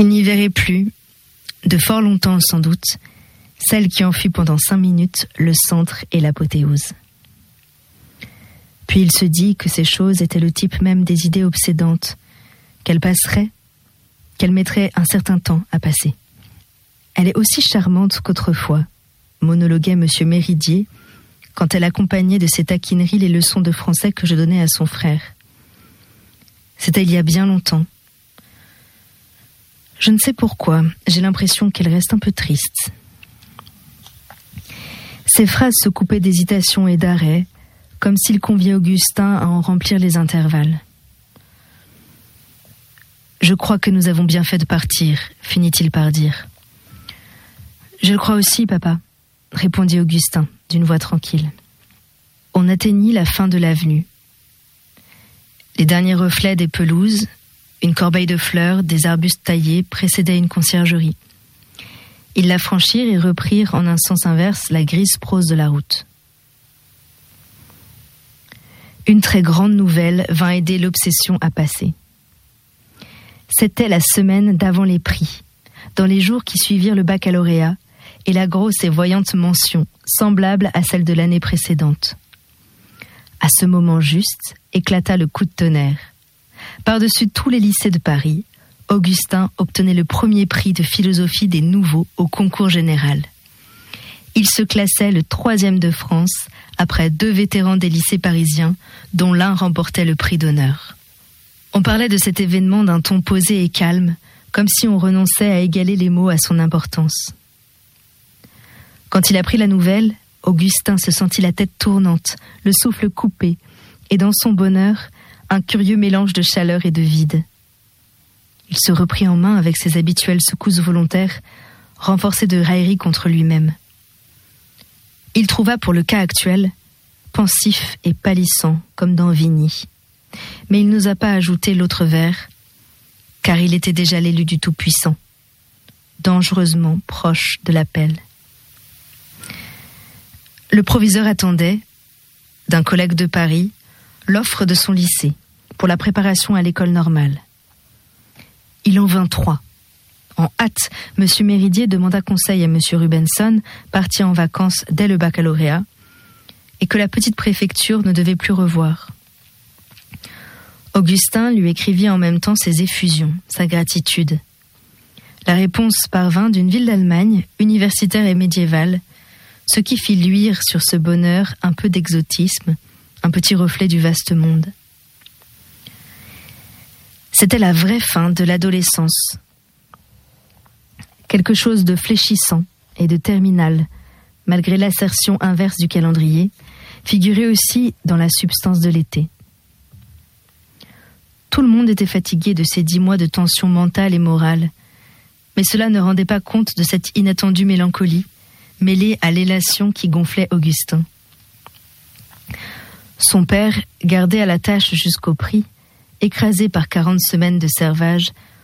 Il n'y verrait plus, de fort longtemps sans doute, celle qui en fut pendant 5 minutes le centre et l'apothéose. Puis il se dit que ces choses étaient le type même des idées obsédantes, qu'elles mettraient un certain temps à passer. Elle est aussi charmante qu'autrefois, monologuait M. Méridier, quand elle accompagnait de ses taquineries les leçons de français que je donnais à son frère. C'était il y a bien longtemps. Je ne sais pourquoi, j'ai l'impression qu'elle reste un peu triste. Ses phrases se coupaient d'hésitation et d'arrêt, comme s'il conviait Augustin à en remplir les intervalles. « Je crois que nous avons bien fait de partir, » finit-il par dire. « Je le crois aussi, papa, » répondit Augustin, d'une voix tranquille. On atteignit la fin de l'avenue. Les derniers reflets des pelouses, une corbeille de fleurs, des arbustes taillés précédaient une conciergerie. Ils la franchirent et reprirent en un sens inverse la grise prose de la route. Une très grande nouvelle vint aider l'obsession à passer. C'était la semaine d'avant les prix, dans les jours qui suivirent le baccalauréat, et la grosse et voyante mention, semblable à celle de l'année précédente. À ce moment juste, éclata le coup de tonnerre. Par-dessus tous les lycées de Paris, Augustin obtenait le premier prix de philosophie des nouveaux au concours général. Il se classait le 3e de France, après 2 vétérans des lycées parisiens, dont l'un remportait le prix d'honneur. On parlait de cet événement d'un ton posé et calme, comme si on renonçait à égaler les mots à son importance. Quand il apprit la nouvelle, Augustin se sentit la tête tournante, le souffle coupé, et dans son bonheur, un curieux mélange de chaleur et de vide. Il se reprit en main avec ses habituelles secousses volontaires, renforcées de raillerie contre lui-même. Il trouva pour le cas actuel, pensif et pâlissant comme dans Vigny. Mais il n'osa pas ajouter l'autre vers, car il était déjà l'élu du Tout-Puissant, dangereusement proche de l'appel. Le proviseur attendait, d'un collègue de Paris, l'offre de son lycée pour la préparation à l'école normale. Il en vint 3. En hâte, M. Méridier demanda conseil à M. Rubenson, parti en vacances dès le baccalauréat, et que la petite préfecture ne devait plus revoir. Augustin lui écrivit en même temps ses effusions, sa gratitude. La réponse parvint d'une ville d'Allemagne, universitaire et médiévale, ce qui fit luire sur ce bonheur un peu d'exotisme, un petit reflet du vaste monde. C'était la vraie fin de l'adolescence. Quelque chose de fléchissant et de terminal, malgré l'assertion inverse du calendrier, figurait aussi dans la substance de l'été. Tout le monde était fatigué de ces 10 mois de tension mentale et morale, mais cela ne rendait pas compte de cette inattendue mélancolie, mêlée à l'élation qui gonflait Augustin. Son père, gardé à la tâche jusqu'au prix, écrasé par 40 semaines de servage,